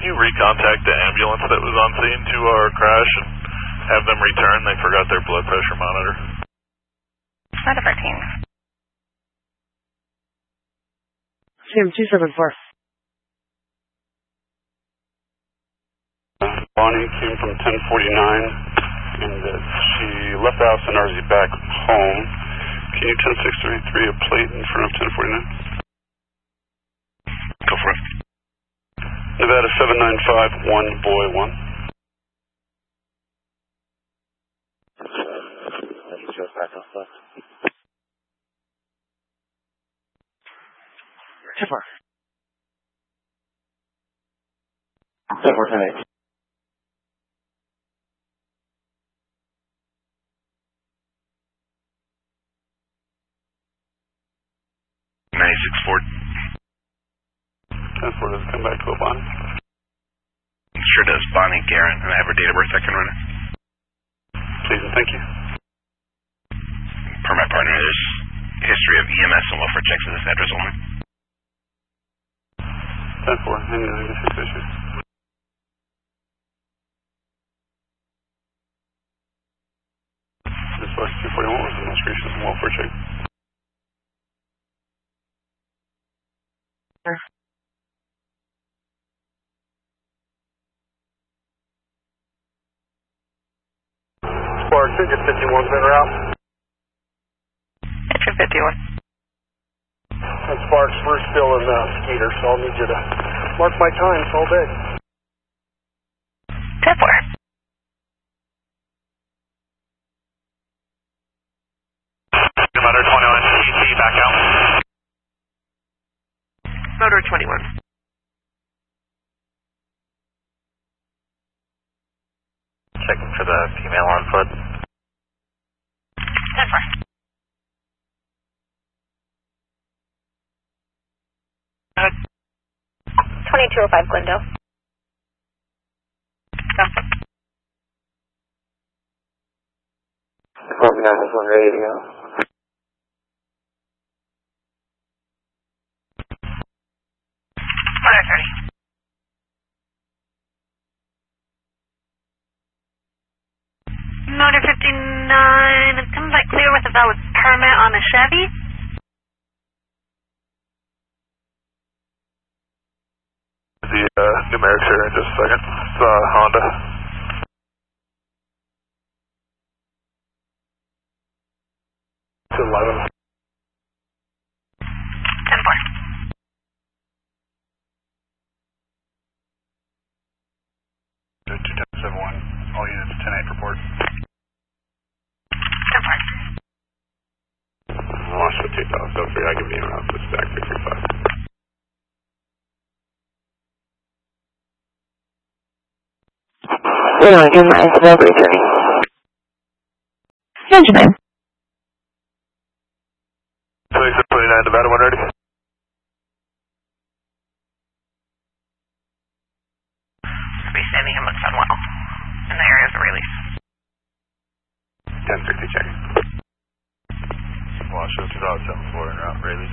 you recontact the ambulance that was on scene to our crash and have them return? They forgot their blood pressure monitor. Not of our team. CM274. Bonnie came from 1049 and she left the house in RZ back home. Can you 10633 a plate in front of 1049? Go for it. Nevada 7951 boy 1. Just back off left. 10-4. 10-4, 10-8. Transport does come back to a Bonnie. Sure does. Bonnie Garrett, and I have her date of birth I can run it. Please and thank you. Per my partner, there's history of EMS and welfare checks at this address only. 10-4, any 96 issues. This was 241 was the most recent welfare check. Spark, Fidget 51's been route. Fidget 51. And Sparks, we're still in Skeeter, so I'll need you to mark my times all day. 10-4. Motor 21, ET back out. Motor 21. Checking for the female on foot. 10-4. Uh, 2205 Glendale. Copy 9, this one ready to go. Motor 30. Motor 59, it comes back clear with a valid permit on a Chevy. The numerics here in just a second. It's Honda. It's 11. 10-4. All units 10-8 report. 10-4. I lost the takeoff, so I figured I'd give you an out to the stack 635. We don't do my smoke returning. Benjamin. 2629, Nevada 1 ready. Restanding him looks unwell. And the area is a release. 1060 check. Washoe 2074 en route, release.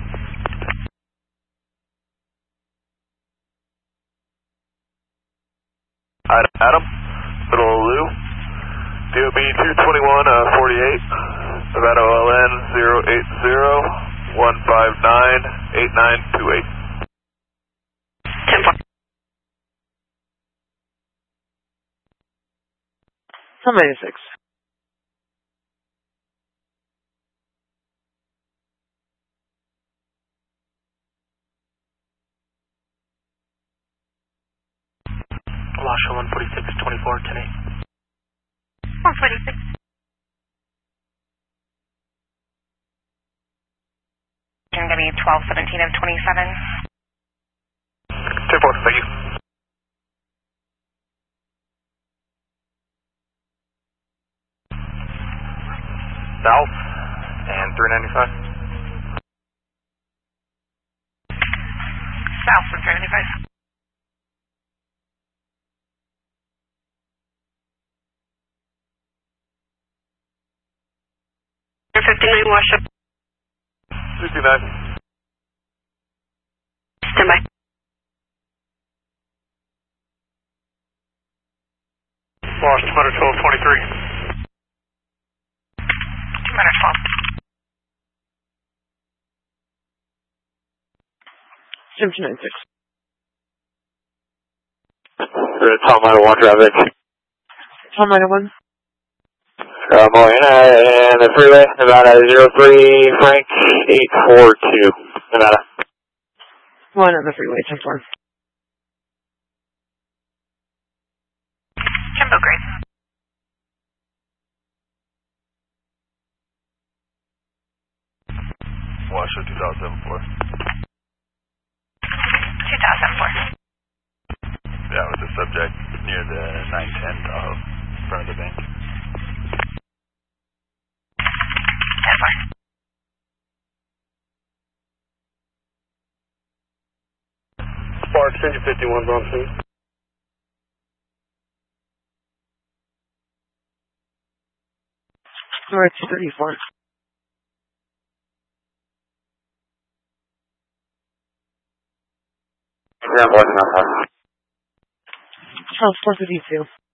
Adam, Middle of Lou, DOB 221 48, Nevada OLN 080 159 8928. 10-4. 96. Lasha 146, 24, 10-8. 146. Going to be 1217 of 27. 10-4, thank you. South and 395. South of 395. You're 59 Washoe. 69. Stand by. 296. Tom Minor 1 traffic. Tom Minor 1. Moyna and the freeway, Nevada 03, Frank 842, Nevada. 1 on the freeway, 10-4. Jumbo green. Washer 2004. 2004. Yeah, with the subject near the 910 Tahoe, in front of the bank. 10-4. Sparks, engine 51's on scene. North 34. Yeah, 454. Charles 452.